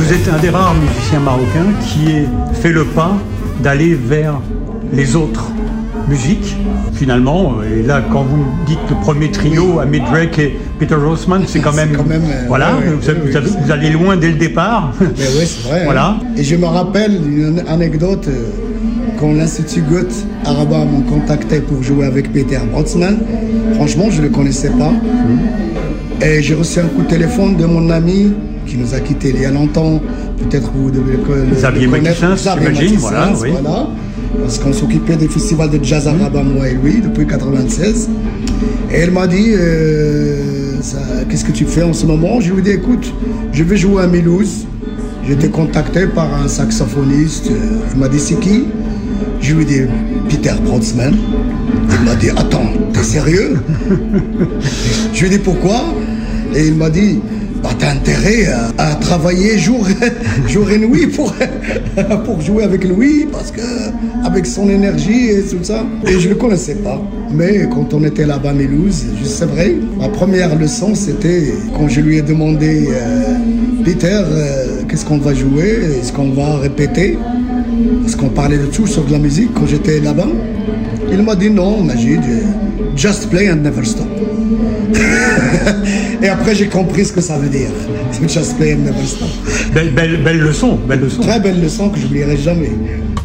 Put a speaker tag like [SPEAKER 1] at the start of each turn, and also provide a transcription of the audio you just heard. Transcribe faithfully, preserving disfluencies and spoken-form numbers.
[SPEAKER 1] Vous êtes un des rares musiciens marocains qui ait fait le pas d'aller vers les autres musiques, finalement. Et là, quand vous dites le premier trio, Amit Drake et Peter Rossman, c'est quand même...
[SPEAKER 2] quand même euh,
[SPEAKER 1] voilà,
[SPEAKER 2] ouais,
[SPEAKER 1] vous,
[SPEAKER 2] ouais,
[SPEAKER 1] vous,
[SPEAKER 2] ouais,
[SPEAKER 1] avez, vous allez loin dès le départ.
[SPEAKER 2] Mais oui, c'est vrai.
[SPEAKER 1] Voilà.
[SPEAKER 2] Hein. Et je me rappelle une anecdote, euh, quand l'Institut Goethe Araba m'ont contacté pour jouer avec Peter Rossman. Franchement, je ne le connaissais pas. Mmh. Et j'ai reçu un coup de téléphone de mon ami qui nous a quittés il y a longtemps. Peut-être que vous devez le, le,
[SPEAKER 1] Xavier
[SPEAKER 2] le connaître.
[SPEAKER 1] Matissens, j'imagine, voilà, oui.
[SPEAKER 2] Voilà. Parce qu'on s'occupait des festivals de jazz à Rabat, moi et lui, depuis quatre-vingt-seize. Et elle m'a dit, euh, qu'est-ce que tu fais en ce moment? Je lui ai dit, écoute, je vais jouer à Mulhouse. J'ai été contacté par un saxophoniste. Il m'a dit, c'est qui? Je lui ai dit, Peter Brodsman. Il m'a dit, attends, t'es sérieux? Je lui ai dit, pourquoi? Et il m'a dit, bah, t'as intérêt à, à travailler jour, jour et nuit pour, pour jouer avec lui, parce que avec son énergie et tout ça. Et je ne le connaissais pas. Mais quand on était là-bas à Mulhouse, c'est vrai, ma première leçon, c'était quand je lui ai demandé, euh, Peter, euh, qu'est-ce qu'on va jouer? Est-ce qu'on va répéter? Parce qu'on parlait de tout sauf de la musique quand j'étais là-bas. Il m'a dit non, Majid, just play and never stop. Et après, j'ai compris ce que ça veut dire. Just play and never stop.
[SPEAKER 1] Belle, belle, belle leçon, belle leçon.
[SPEAKER 2] Très belle leçon que je n'oublierai jamais.